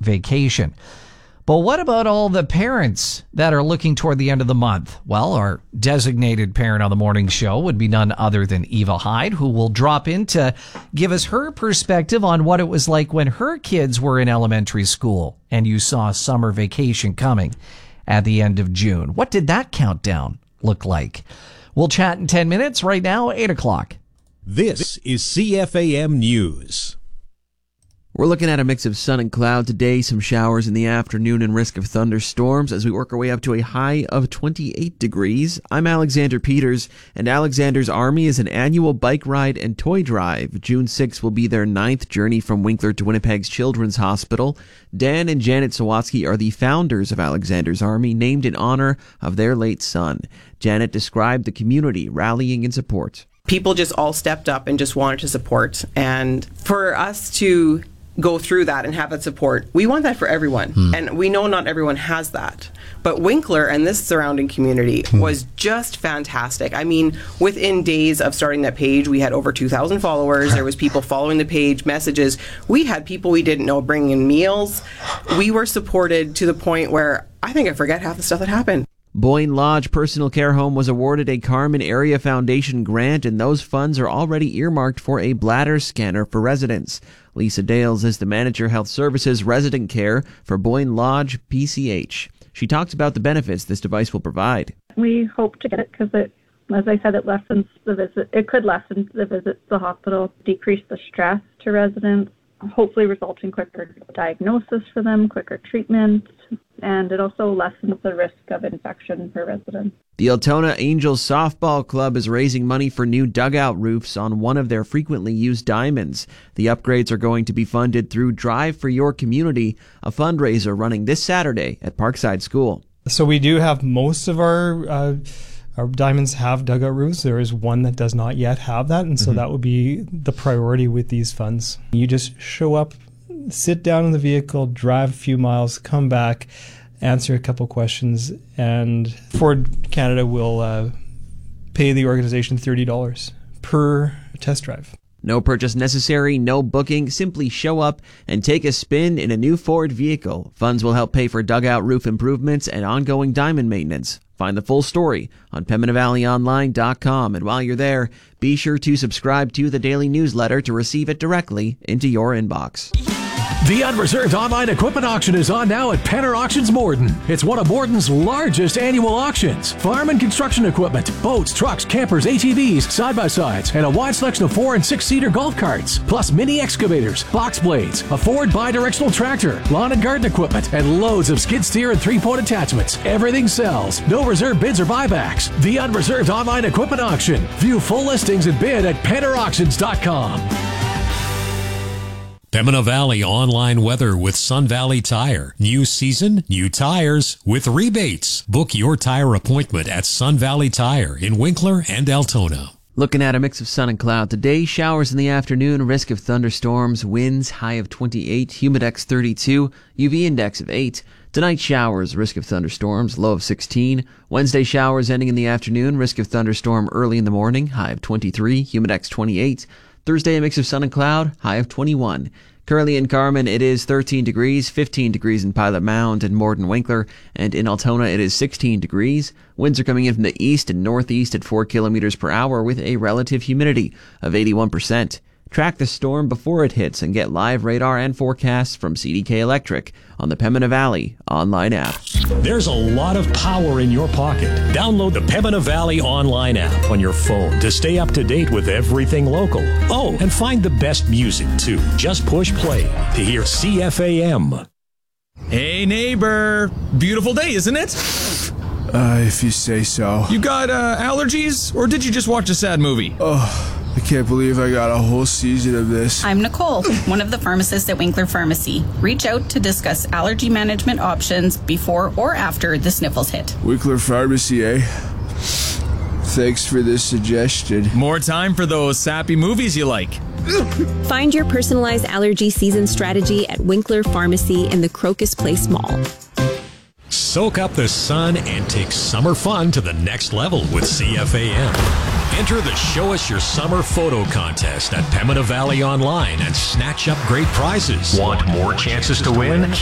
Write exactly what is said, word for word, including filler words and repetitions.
vacation. But what about all the parents that are looking toward the end of the month? Well, our designated parent on the morning show would be none other than Eva Hyde, who will drop in to give us her perspective on what it was like when her kids were in elementary school and you saw summer vacation coming at the end of June. What did that countdown look like? We'll chat in ten minutes. Right now, eight o'clock. This is C F A M News. We're looking at a mix of sun and cloud today, some showers in the afternoon and risk of thunderstorms as we work our way up to a high of twenty-eight degrees. I'm Alexander Peters, and Alexander's Army is an annual bike ride and toy drive. June sixth will be their ninth journey from Winkler to Winnipeg's Children's Hospital. Dan and Janet Sawatsky are the founders of Alexander's Army, named in honor of their late son. Janet described the community rallying in support. People just all stepped up and just wanted to support. And for us to go through that and have that support, we want that for everyone. Hmm. And we know not everyone has that. But Winkler and this surrounding community hmm. was just fantastic. I mean, within days of starting that page, we had over two thousand followers. There was people following the page, messages. We had people we didn't know bringing in meals. We were supported to the point where I think I forget half the stuff that happened. Boyne Lodge Personal Care Home was awarded a Carmen Area Foundation grant, and those funds are already earmarked for a bladder scanner for residents. Lisa Dales is the Manager Health Services Resident Care for Boyne Lodge P C H. She talks about the benefits this device will provide. We hope to get it because it, as I said, it lessens the visit. It could lessen the visits to the hospital, decrease the stress to residents, hopefully result in quicker diagnosis for them, quicker treatment, and it also lessens the risk of infection for residents. The Altona Angels Softball Club is raising money for new dugout roofs on one of their frequently used diamonds. The upgrades are going to be funded through Drive for Your Community, a fundraiser running this Saturday at Parkside School. So we do have most of our uh, our diamonds have dugout roofs. There is one that does not yet have that, and so mm-hmm. that would be the priority with these funds. You just show up, sit down in the vehicle, drive a few miles, come back, answer a couple questions, and Ford Canada will uh, pay the organization thirty dollars per test drive. No purchase necessary, no booking. Simply show up and take a spin in a new Ford vehicle. Funds will help pay for dugout roof improvements and ongoing diamond maintenance. Find the full story on Pembina Valley Online dot com. And while you're there, be sure to subscribe to the daily newsletter to receive it directly into your inbox. The Unreserved Online Equipment Auction is on now at Penner Auctions Morden. It's one of Morden's largest annual auctions. Farm and construction equipment, boats, trucks, campers, A T Vs, side-by-sides, and a wide selection of four- and six-seater golf carts, plus mini excavators, box blades, a Ford bi-directional tractor, lawn and garden equipment, and loads of skid steer and three-point attachments. Everything sells. No reserve bids or buybacks. The Unreserved Online Equipment Auction. View full listings and bid at Penner Auctions dot com. Pembina Valley online weather with Sun Valley Tire. New season, new tires with rebates. Book your tire appointment at Sun Valley Tire in Winkler and Altona. Looking at a mix of sun and cloud today, showers in the afternoon, risk of thunderstorms, winds, high of twenty-eight, humidex thirty-two, U V index of eight. Tonight, showers, risk of thunderstorms, low of sixteen. Wednesday, showers ending in the afternoon, risk of thunderstorm early in the morning, high of twenty-three, humidex twenty-eight. Thursday, a mix of sun and cloud, high of twenty-one. Currently in Carmen, it is thirteen degrees, fifteen degrees in Pilot Mound and Morden Winkler, and in Altona, it is sixteen degrees. Winds are coming in from the east and northeast at four kilometers per hour with a relative humidity of eighty-one percent. Track the storm before it hits and get live radar and forecasts from C D K Electric on the Pembina Valley online app. There's a lot of power in your pocket. Download the Pembina Valley online app on your phone to stay up to date with everything local. Oh, and find the best music, too. Just push play to hear C F A M. Hey, neighbor. Beautiful day, isn't it? Uh, if you say so. You got uh, allergies, or did you just watch a sad movie? Oh, I can't believe I got a whole season of this. I'm Nicole, one of the pharmacists at Winkler Pharmacy. Reach out to discuss allergy management options before or after the sniffles hit. Winkler Pharmacy, eh? Thanks for this suggestion. More time for those sappy movies you like. Find your personalized allergy season strategy at Winkler Pharmacy in the Crocus Place Mall. Soak up the sun and take summer fun to the next level with C F A M. Enter the Show Us Your Summer photo contest at Pembina Valley Online and snatch up great prizes. Want more chances to win?